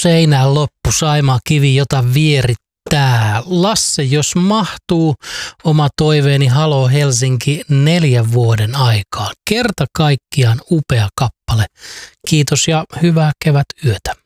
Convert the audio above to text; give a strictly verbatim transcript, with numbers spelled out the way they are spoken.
seinään loppu, Saimaa kivi, jota vierittää. Lasse, jos mahtuu, oma toiveeni Halo Helsinki neljän vuoden aikaan. Kerta kaikkiaan upea kappale. Kiitos ja hyvää kevätyötä.